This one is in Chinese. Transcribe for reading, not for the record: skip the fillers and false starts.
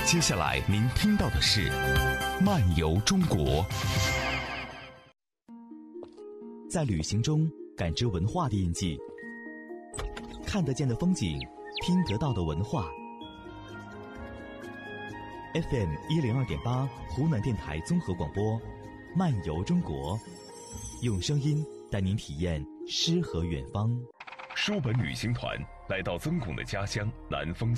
接下来您听到的是漫游中国。 在旅行中感知文化的印记，看得见的风景，听得到的文化。FM 102.8湖南电台综合广播，漫游中国，用声音带您体验诗和远方。 书本旅行团来到曾巩的家乡南丰